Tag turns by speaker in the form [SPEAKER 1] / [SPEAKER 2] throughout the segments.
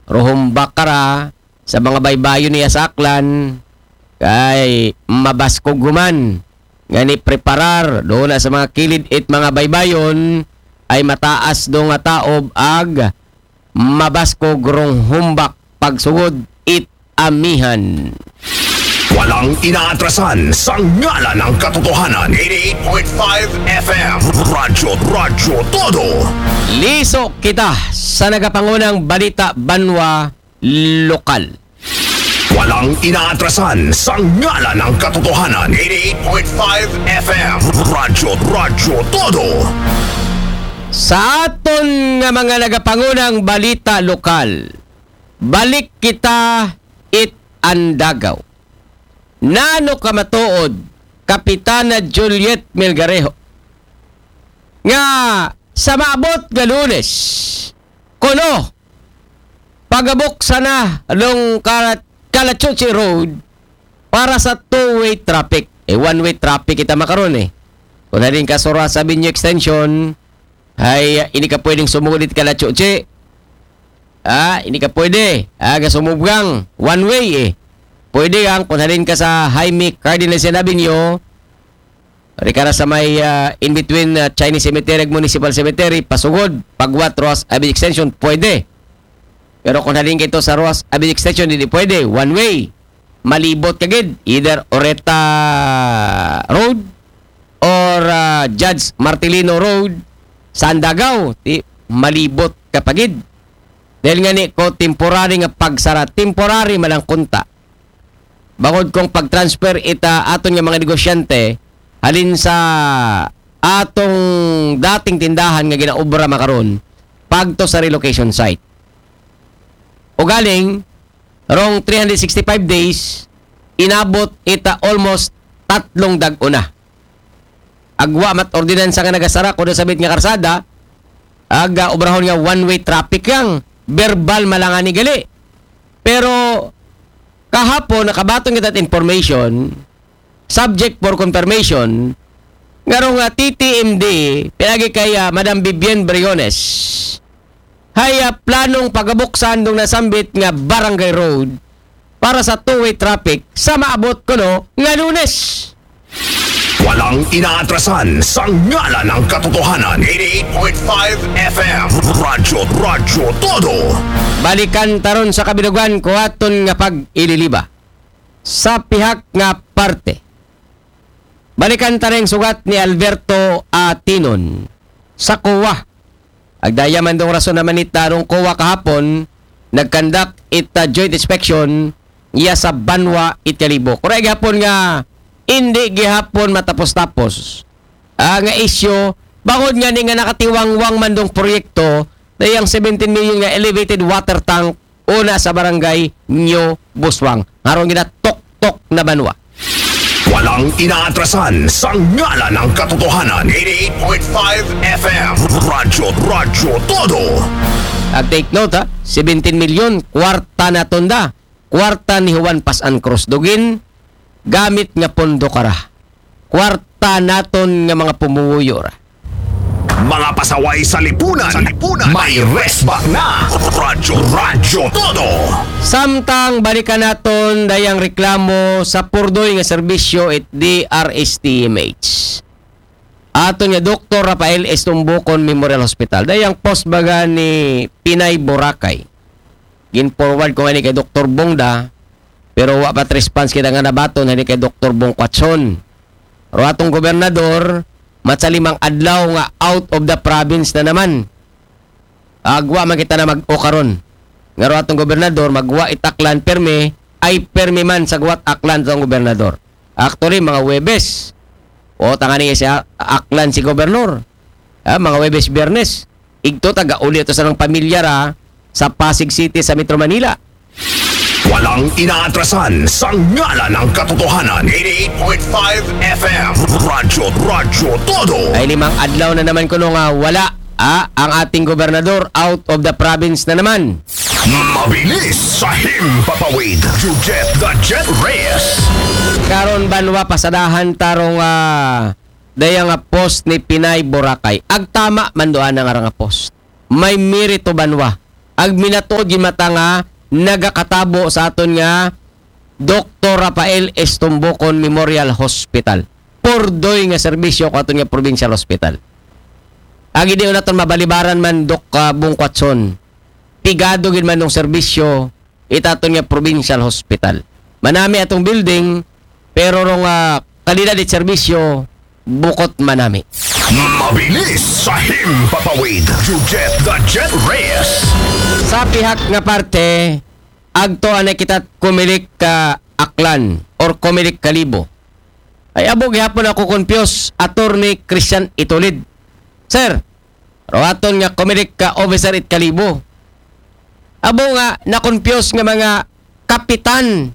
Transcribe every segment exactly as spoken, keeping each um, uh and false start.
[SPEAKER 1] ruhumbak kara sa mga baybayon niya sa aklan kay mabaskog guman nga ni preparar doon na sa mga kilid it mga baybayon ay mataas do nga taob ag mabaskog ruhumbak pagsugod it amihan.
[SPEAKER 2] Walang inaatrasan sa ngalan ng katotohanan. eighty-eight point five F M Radyo Radyo Todo.
[SPEAKER 1] Liso kita sa nagapangunang balita banwa lokal.
[SPEAKER 2] Walang inaatrasan sa ngalan ng katotohanan. eighty-eight point five F M Radyo Radyo Todo.
[SPEAKER 1] Sa aton nga mga nagapangunang balita lokal, balik kita it Andagaw. Nano kamatuod Kapitana Juliet Melgarejo nga sa maabot nga Lunes kuno pagabok sana long Calachuchi Road para sa two-way traffic. Eh, one-way traffic kita makaroon eh. Kung na rin kasura sa Binyo Extension ay hindi ka pwedeng sumulit Calachuchi. Ah, hindi ka pwede. Ah, sumubgang one-way eh. Pwede ang punhalin ka sa Jaime Cardinal Avenue, rikara sa may uh, in between uh, Chinese Cemetery ag Municipal Cemetery, pasugod, pagwat Roas Avenue Extension, pwede. Pero kung halin ka ito sa Roas Avenue Extension, hindi pwede. One way. Malibot kagid. Either Oreta Road or uh, Judge Martilino Road, Sandagaw. Di, malibot kapagid. Dahil nga ni ko, temporary nga pagsara. Temporary malang kunta. Bakod kong pag-transfer ita aton nga mga negosyante halin sa atong dating tindahan nga ginaobra makaron pagto sa relocation site. O galing rong three hundred sixty-five days inabot ita almost tatlong dag-una. Agwa mat ordinansa nga nagasara kuno sabit nga karsada aga obrahon nga one-way traffic yang verbal malangan ni gali. Pero kahapon, nakabatong kita information, subject for confirmation, nga rong uh, T T M D, pinagi kay uh, Madam Vivian Briones, hay uh, planong pagabuksan dong nasambit nga Barangay Road para sa two-way traffic sa maabot ko no, nga Lunes.
[SPEAKER 2] Walang inaatrasan sa ngalan ng katotohanan. eighty-eight point five F M Radyo Radyo Todo.
[SPEAKER 1] Balikan taron sa kabilugan ko aton nga pag-ililiba sa pihak nga parte. Balikan tareng sugat ni Alberto Atinon sa C O A. Agdaya man dong rason naman ita rong C O A kahapon nagkandak ita joint inspection iya sa Banwa Itkalibo. Kung gihapon nga hindi gihapon matapos-tapos ang uh, isyo bakod nga ni nga nakatiwangwang mandong proyekto na yung seventeen million nga elevated water tank una sa barangay Nyo Buswang. Ngaron gina tok-tok na Banwa.
[SPEAKER 2] Walang inaatrasan sa ngalan ng katotohanan. eighty-eight point five F M Radyo Radyo Todo.
[SPEAKER 1] At take note ha, seventeen million kwarta na tunda. Kwarta ni Juan Pasan Cruz Dugin gamit nga pondo kara. Kwarta naton nga mga pumuyo ra.
[SPEAKER 2] Mga pasaway sa lipunan, sa lipunan. May resback na. Radyo Radyo Todo.
[SPEAKER 1] Samtang balikan naton dayang reklamo sa purdoy nga serbisyo at D R S T M H. Aton nga Doktor Rafael S. Tumbukon Memorial Hospital. Dayang post baga ni Pinay Boracay. Gin-forward ko nga ni kay Doktor Bongda. Pero wa pat response kita nga nabaton ni kay Doktor Bong Quatson. Pero atong gobernador, matsalimang adlaw nga out of the province na naman. Agwa man kita na mag-okaron. Ngaro atong gobernador, magwa itaklan perme, ay perme man sa guwat aklan sa gobernador. Actually, mga Webes. O, tangani si aklan si gobernador. Ah, mga Webes Biyernes. Igto, taga-uli ito sa ng pamilya ra sa Pasig City sa Metro Manila.
[SPEAKER 2] Walang inaatrasan sa ngalan ng katotohanan. eighty-eight point five F M Radyo Radyo Todo.
[SPEAKER 1] Ay limang adlaw na naman kuno nga wala ah, ang ating gobernador out of the province na naman.
[SPEAKER 2] Mabilis sa himpapawid. You get the jet race.
[SPEAKER 1] Karon Banwa pasadahan tarong uh, dayang nga post ni Pinay Boracay. Agtama manduan nga nga post. May merito Banwa ag minatuod gyud mata nga nagakatabo sa aton nga Doctor Rafael Estombocon Memorial Hospital. Pordoy nga serbisyo ko aton nga provincial hospital. Agi di naton mabalibaran man Dok uh, Bungkwatson. Pigado gid man ng serbisyo itaton nga provincial hospital. Manami atong building pero rong uh, kalidad at serbisyo bukot manami.
[SPEAKER 2] Mabilis sa himpapawid. Jujet the Jet Reyes.
[SPEAKER 1] Sa pihak nga parte, agto anay kita kumilik ka aklan or kumilik kalibo. Ay abo gihapon ako confuse Attorney Christian Itolid. Sir, rawaton nga kumilik ka officer it kalibo. Abo nga na-confuse nga mga kapitan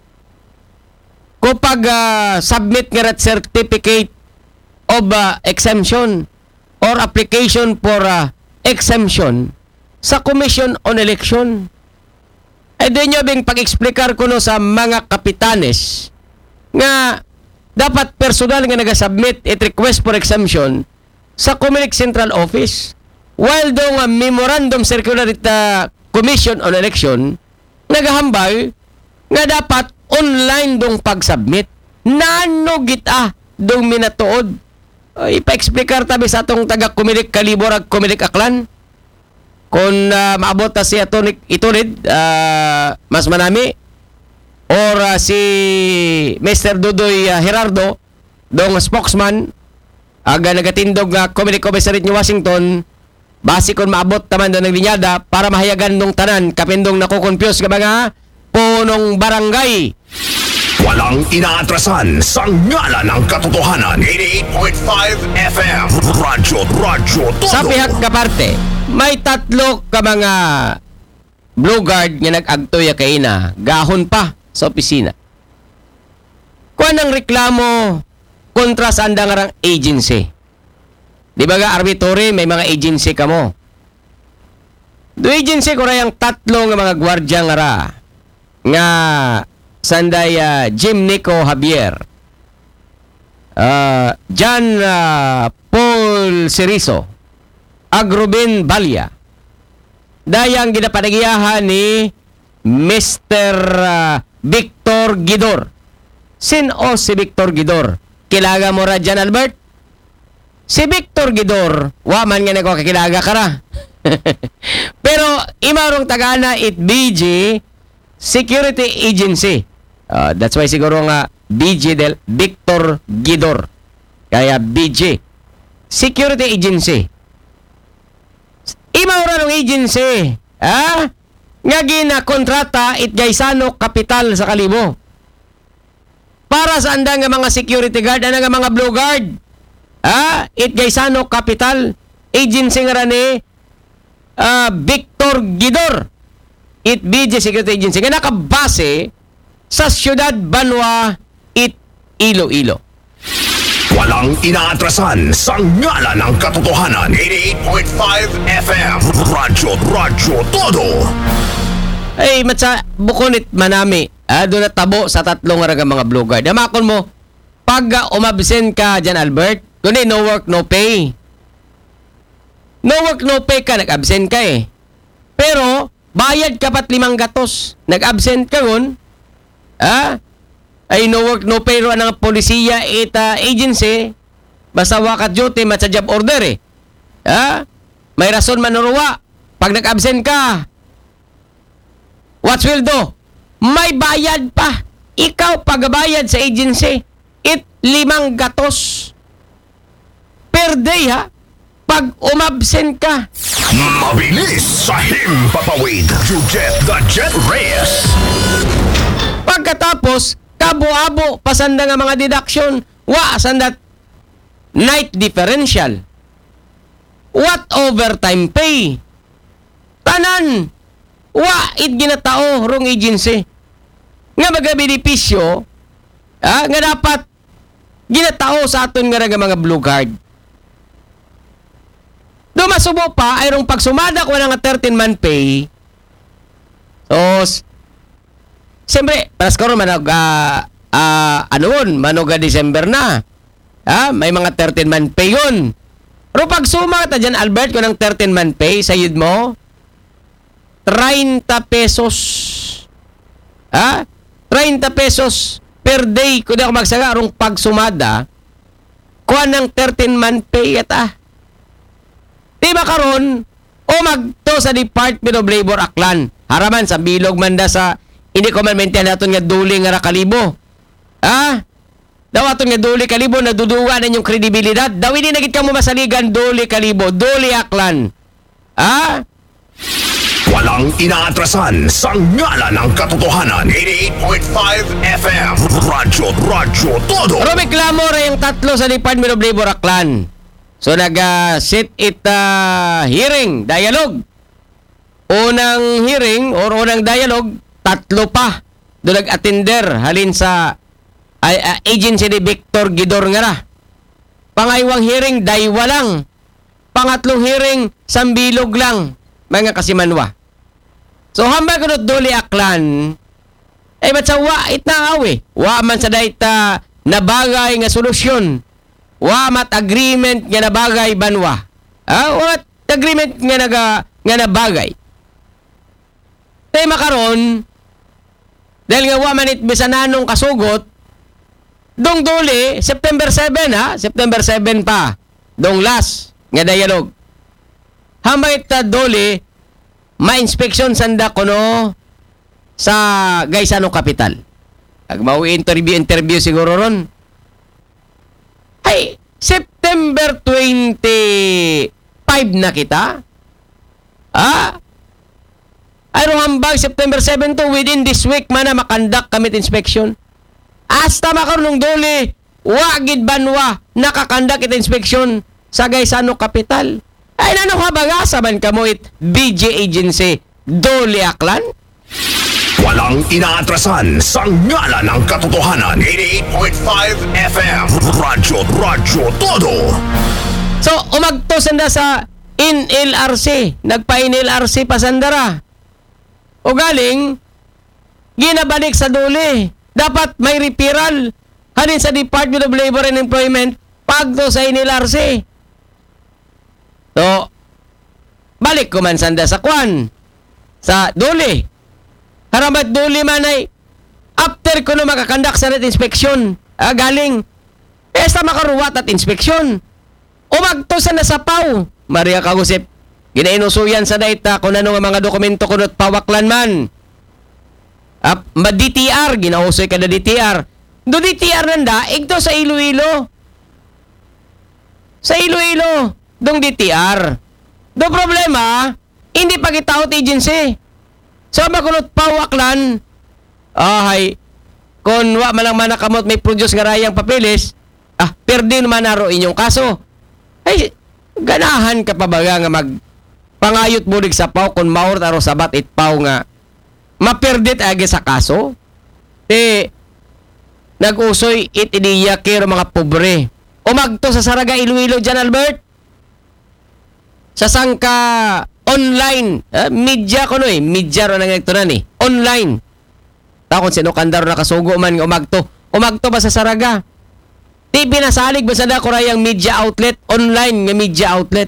[SPEAKER 1] kapag uh, submit nga rat certificate of uh, exemption or application for uh, exemption sa Commission on Election. Ay din nyo bing pag-explikar ko no sa mga kapitanes nga dapat personal nga nagasubmit it request for exemption sa Comelec Central Office. While daw nga memorandum circular it uh, Commission on Election nagahambal nga dapat online dong pag-submit. Nano gita dong minatuod. Uh, ipa-explikar tabi sa atong taga-Comelec Kalibor ag Comelec Aklan. Kung uh, maabot na si Atty. Itolid, uh, mas manami, or uh, si Mister Dudoy uh, Gerardo, dong spokesman, aga nagatindog nga uh, Comelec Officer ni Washington, basi kung maabot naman doon ng linyada para mahayagan nung tanan, kapindong nakukonfuse ka mga punong barangay.
[SPEAKER 2] Walang inaatrasan sa ngala ng katotohanan. eighty-eight point five F M. Radyo, radyo, todo.
[SPEAKER 1] Sa pihak ka parte, may tatlo ka mga Blue Guard nga nag-agtoya kay na gahon pa sa opisina. Kuan ang reklamo kontra sa andangarang agency. Di ba ga arbitrary may mga agency ka mo? Do agency ko rayang tatlo nga mga gwardya nga ra nga sanday uh, Jim Nico Javier, uh, John uh, Paul Cerizo, Agrobin Balya, dayang ginapanagiyahan ni Mister Uh, Victor Gidor. Sino si Victor Gidor? Kilaga mo ra Jan Albert? Si Victor Gidor, waman nga nagkakakilaga ka ra. Pero imarong tagana it B G Security Agency. Uh, that's why siguro nga B G del Victor Gidor. Kaya B G Security Agency. Imaura ng agency, ah? Nga gina kontrata it Gaisano Capital sa Kalibo. Para sa andang nga mga security guard, ano nga mga Blue Guard? Ah, it Gaisano Capital Agency nga ni uh, Victor Gidor. It B G Security Agency nga nakabase sa Siyudad Banwa it Iloilo.
[SPEAKER 2] Walang inaatrasan sa ngala ng katotohanan. eighty-eight point five F M. Radyo, radyo, todo.
[SPEAKER 1] Ay, matsa, bukunit manami. Ah, doon na tabo sa tatlong aragang mga Blue Guard. Damakon mo, pag uh, umabsent ka dyan, Albert, doon eh, no work, no pay. No work, no pay ka, nag-absent ka eh. Pero, bayad ka pat limang gatos. Nag-absent ka gun, ah, ay no work, no pay ro ang polisiya ita agency, basta wakat duty, matsa job order eh. Ah, may rason manuruwa. Pag nag-absent ka, what will do? May bayad pa. Ikaw pagbayad sa agency, it limang gatos per day ha. Pag umabsent ka.
[SPEAKER 2] Mabilis sa himpapawid. Jujet the Jet Reyes.
[SPEAKER 1] Pagkatapos, kabo-abo, pasanda nga mga deduction. Wa, sandat night differential. What overtime pay? Tanan. Wa, it ginatao, wrong agency. Nga magabinipisyo, ah, nga dapat ginatao sa aton nga nga mga Blue Guard. Dumasubo pa, ay rong pagsumada ko nga thirteen man pay. So, siyempre, paras ko rin manog, uh, uh, ano yun, manog December na. Ah, may mga thirteen man pay yun. Pero pag suma ka dyan, Albert, ko ng thirteen man pay, sayid mo, thirty pesos. Ha? thirty pesos per day kung di ako magsaga arong pagsumada, kuha ng thirteen month pay ata. Di ba karon o magto sa Department of Labor Aklan, haraman sa bilog manda sa hindi ko man maintain naton nga duli nga ra kalibo. Ha? Daw aton nga duli kalibo naduduwa na yung kredibilidad. Daw hindi nagit ka mo masaligan duli kalibo, duli Aklan. Ha?
[SPEAKER 2] Walang inaatrasan sa ngalan ng katotohanan. eighty-eight point five F M. Radyo, Radyo Todo.
[SPEAKER 1] Rumiklamo ra yung tatlo sa Department of Labor Aklan. So nag-sit it uh, hearing, dialogue. Unang hearing or unang dialogue, tatlo pa. Doon nag-attender halin sa uh, uh, agency ni Victor Gidor nga ra. Pangaywang hearing, daywa lang. Pangatlong hearing, sambilog lang. Mga kasimanwa. So hambay ko not duli Aklan, eh ba't sa wa it na awe? Wa man sa dayta nabagay nga solusyon. Wa mat agreement nga nabagay banwa. Ah, wa mat agreement nga naga nga nabagay. Tay makaron dahil nga wa man it bisan nanong kasugot, dong duli September seven ha, September seven pa. Dong last nga dialogue. Hambay ta duli ma-inspeksyon sanda kono sa Gaisano Capital. Ag mau interview interview siguro ron. Ay, September twenty-five na kita. Ah? Ayro hambag September seven to within this week man na makandak kamit inspection. Hasta makarunong doli, wagid banwa nakakandak it inspection sa Gaisano Capital. Ay, nano ka ba saban ka mo it B J Agency, Doli Aklan?
[SPEAKER 2] Walang inaatrasan sa ngalan ng katotohanan. eighty-eight point five F M. Radyo, Radyo Todo.
[SPEAKER 1] So, umagtos na sa in L R C. Nagpa-in L R C pasandara. O galing, ginabalik sa Doli. Dapat may referral halin sa Department of Labor and Employment pagto sa in L R C. So, balik ko man sanda sa kwan. Sa Duli. Haramat Duli man ay after ko na makakandak sa net inspection. Ah, galing. Eh, sa makaruwat at inspeksyon. Umagto sa nasapaw. Maria Kagusip. Ginainusuyan sa data kung ano nga mga dokumento ko not pawaklan man. Ah, ma-D T R. Ginausoy ka na D T R. Do D T R nanda, igto sa Iloilo. Sa Iloilo. Dong D T R. Do problema, hindi pa kita out agency. So, makunot pawaklan, ahay, kung wa malang manakamot may produce nga rayang papeles, ah, perdin manaro inyong kaso. Ay, ganahan ka pa baga nga mag pangayot bulig sa paw kung maur taro sabat it paw nga maperdit agi sa kaso. Eh, nag-usoy it iniya kiro mga pobre. Umagto sa Saraga Iloilo dyan, Albert. Sa sangka online, uh, media ko no eh, media ro nang ito na ni, online. Takon sino kandaro nakasugo man nga umagto. Umagto ba sa Saraga? Di pinasalig ba sa dako rayang media outlet, online nga media outlet.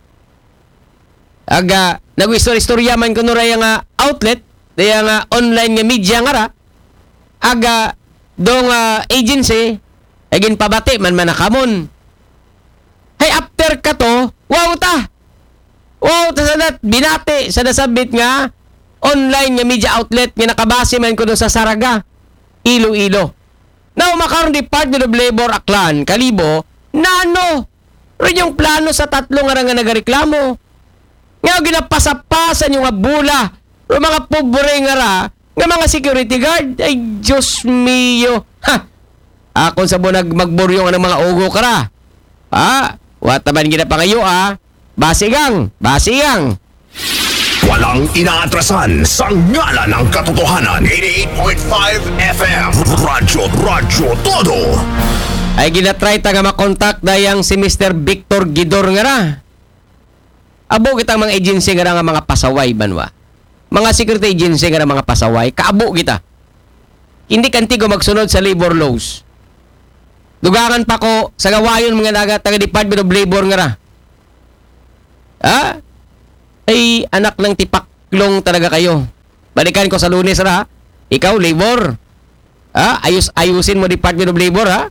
[SPEAKER 1] Aga, nag-istorya man kuno rayang uh, outlet, daya nga online nga media nga ra. Aga, dong uh, agency, agin pabati man manakamon. Hey, after ka to, wow ta! Wow, tasadat, binati sa nasabit nga online nga media outlet nga nakabase man ko doon sa Saraga, Iloilo. Now, makaroon Department of Labor Aklan, Kalibo, na ano? Rin yung plano sa tatlo nga nga nagareklamo. Nga ginapasapasan yung nga bula, yung mga pobre nga ra, nga mga security guard. Ay, Diyos mio. Ha! Akon sa bunag magburyong ng mga ugo ka ra. Ha? Wataman gina pa ngayon, ah. Basigang, basigang.
[SPEAKER 2] Walang inaatrasan sa ngalan ng katotohanan. eighty-eight point five F M. Radyo, Radyo Todo.
[SPEAKER 1] Ay ginatry ta nga makontak dayang si Mister Victor Gidor nga ra. Abo kita mga agency nga ra nga mga pasaway banwa. Mga security agency nga ra mga pasaway, kaabo kita. Hindi kantigo magsunod sa labor laws. Dugangan pa ko sa gawayon mga naga taga Department of Labor nga ra. Ha? Ay anak ng tipak siklong talaga kayo. Balikan ko sa Lunes ra. Ikaw, labor. Ha? Ayus, ayusin mo Department of Labor, ha?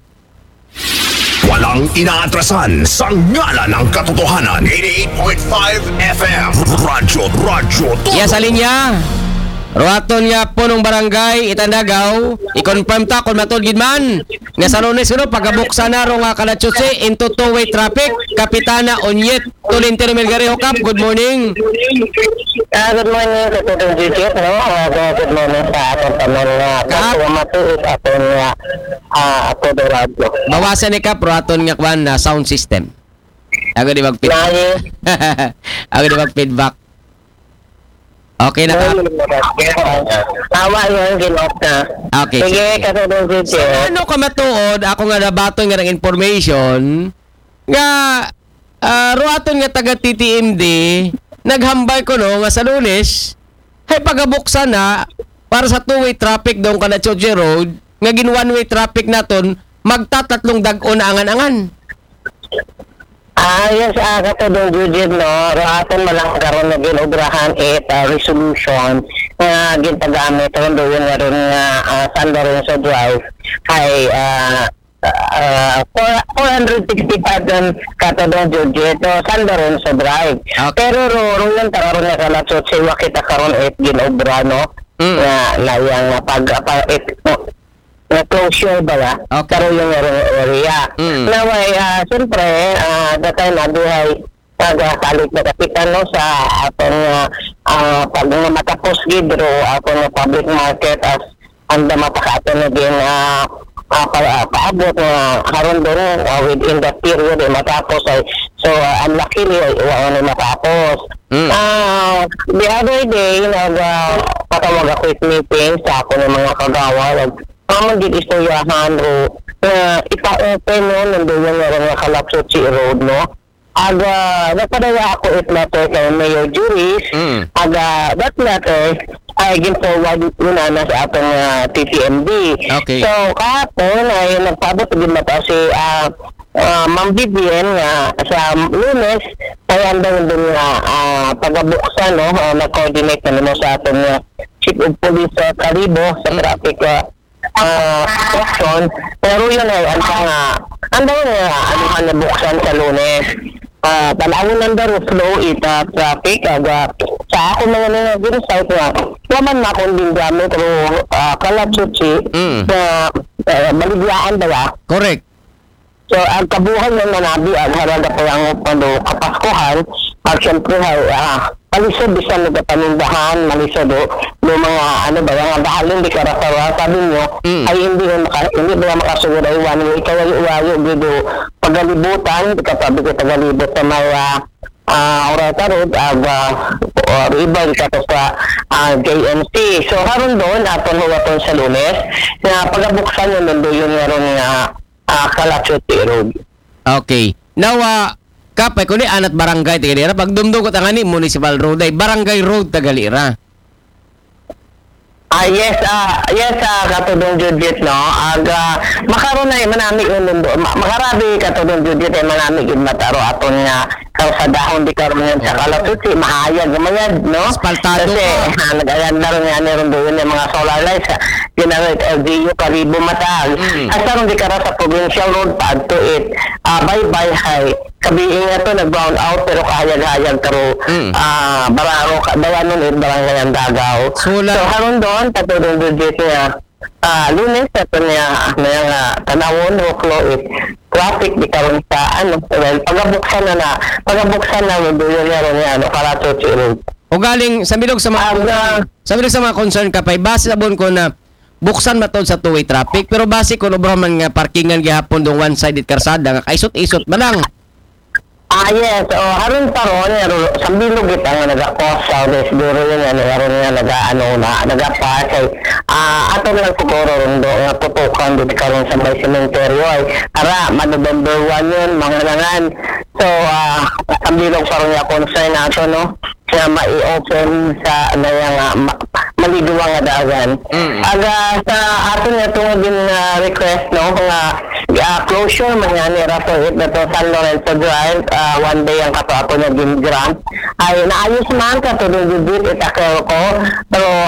[SPEAKER 2] Walang inaatrasan sa ngalan ng katotohanan. eighty-eight point five F M. Radyo, radyo,
[SPEAKER 1] Iya sa linya. Ruaton nga po nung barangay Itandagaw, i-confirm ta kung matulgid man nga sa Lunes no pagabuksan na ro nga Kalatsutsi into two-way traffic. Kapitana Onyet Tolentino Melgarejo Kap, good morning.
[SPEAKER 3] Ah, good morning sa Tutong Jujit, no? Uh, good morning sa atong tanan nga kapwa matuit atong nga uh, ato do radyo.
[SPEAKER 1] Bawasan ni Kap ruaton nga kwan na sound system. Ako di mag
[SPEAKER 3] Nahi,
[SPEAKER 1] Ako di mag feedback. Okay na Kap.
[SPEAKER 3] tawa yun, ginok na.
[SPEAKER 1] Okay,
[SPEAKER 3] Sige,
[SPEAKER 1] sige.
[SPEAKER 3] ka Tutong
[SPEAKER 1] So,
[SPEAKER 3] Jujit.
[SPEAKER 1] ano ka matuod, ako nga nabatoy nga ng information, nga, uh, ruaton nga taga T T M D, naghambay ko no, nga sa Lunes, ay pagabuksan na, para sa two-way traffic doon ka na Choche Road, nga gin one-way traffic naton, magtatatlong dag-o na angan-angan.
[SPEAKER 3] Ah, yes, ah, ka Tutong Jujit, no? Roaton malang karon na ginobrahan it uh, resolution nga gintagamit ron doon nga ron nga uh, San Lorenzo Drive ay uh, uh, four hundred sixty-five ng Katodong Jujit o San Lorenzo Drive.
[SPEAKER 1] Okay.
[SPEAKER 3] Pero ro ro yan karon nga kalatsot siya kita karon it ginobra, no?
[SPEAKER 1] Mm.
[SPEAKER 3] Nga na yung pag pag it, no, na closure ba ba?
[SPEAKER 1] Okay.
[SPEAKER 3] Pero yung area.
[SPEAKER 1] Mm.
[SPEAKER 3] Naway, uh, siyempre, uh, datay na duhay pagkasalit na kapitan no, sa atong uh, uh, pag matapos gidro atong uh, public market as anda mapakato na din uh, uh, pa, uh, paabot na uh, haron doon uh, within that period ay matapos ay so uh, unluckily ay iwan na matapos.
[SPEAKER 1] Mm.
[SPEAKER 3] Uh, the other day nag uh, patawag ako quick meeting sa ako ng mga kagawa Pamang gid istoryahan o uh, ipa-open no nandoon nga rin nga Kalapsot Sea Road no. Aga napadaya ako it letter kay Mayor Juris.
[SPEAKER 1] Mm.
[SPEAKER 3] Aga that letter ay gin forward muna na sa atong uh, T T M D.
[SPEAKER 1] Okay.
[SPEAKER 3] So kahapon ay nagpabot gid mata si uh, uh, Ma'am Vivian nga sa Lunes ay andang doon nga uh, pagabuksan no uh, na-coordinate na mo sa atong uh, Chief of Police sa Calibo sa traffic uh, uh, section. Pero yun ay ang nga andang nga ano na buksan sa Lunes. Uh, talawin ng the flow ita traffic aga sa ako mga nga din site nga waman na akong din gamit pero uh, Kalapsutsi
[SPEAKER 1] Mm.
[SPEAKER 3] na uh, baligyan ba?
[SPEAKER 1] Correct.
[SPEAKER 3] So, ang kabuhan ng manabi, ang haraga po ang pando kapaskuhan, at syempre, ah, malisod, bisan nagpapanindahan, malisod, do, do mga, ano ba, mga bahalin, di karasara, sabi nyo,
[SPEAKER 1] Mm.
[SPEAKER 3] ay hindi mo maka, hindi mo makasugura, iwan mo, ikaw ay uwayo, dito, pagalibutan, kapag ko pagalibot sa mga, ah, Orata Road, aga, or iba, ito sa ah, J M C. So, haron doon, aton huwaton sa Lunes, na pagabuksan yun, doon yun nga nga, Ah, Kalapsot Road.
[SPEAKER 1] Okay. Now, uh, kapay ko ni anat barangay tagalira. Pag dumdum ko tangani municipal road ay barangay road tagalira.
[SPEAKER 3] Ah, yes, ah, yes, ah, katudong Judith, no? Aga, makaroon na yung manamig yung mundo. Ma- makarabi katudong Judith ay manamig yung mataro aton nga kausadahon di karoon yan sa Kalapsot, mahayag naman no?
[SPEAKER 1] Aspaltado
[SPEAKER 3] Kasi,
[SPEAKER 1] pa.
[SPEAKER 3] ah, nag-ayan na rin nga niron doon yung mga solar lights, ah, ginawit L G U, Karibo Matag.
[SPEAKER 1] Mm.
[SPEAKER 3] At sarong di kara sa provincial road, pag to it, ah, bye-bye high. Kabiing nga to, nag-brown out, pero kahayag-hayag karo,
[SPEAKER 1] Mm.
[SPEAKER 3] ah, bararo, dawanon it, barangay ang Dagaw.
[SPEAKER 1] Sula.
[SPEAKER 3] So, haron doon, katulong doon dito niya, ah, Lunes, ito niya, na nga, tanawon, huklo, it, traffic, di karon sa, ano, well, pagabuksan na na, pagabuksan na, doon niya rin niya, ano, Kalapsot Road.
[SPEAKER 1] O galing sa bilog sa mga
[SPEAKER 3] Aga.
[SPEAKER 1] sa bilog sa mga concern kapay base sabon ko na buksan matod sa two-way traffic pero base ko no man nga parkingan gihapon dong one-sided karsada nga kaisot-isot man lang.
[SPEAKER 3] Ah, yes. O, haron pa ron, yaro, sa bilog ito nga nag-akos sa Desduro yun, ano, haron nga nag-ano na, nag-apas, ay, ah, ato lang siguro ron do, nga tutukan dito karon sa may cementerio, ay, ara, November one yun, mga langan. So, ah, sa bilog pa ron nga concern nato, no, na mai-open sa, ano, yung, uh, ma- maliguwa nga dagan.
[SPEAKER 1] Mm.
[SPEAKER 3] Aga, sa ato nga itong din uh, request, no, nga, uh, closure mangyani rato it na to San Lorenzo Drive, uh, one day ang kato ako naging grant ay naayos man ka to dugit it ako ko pero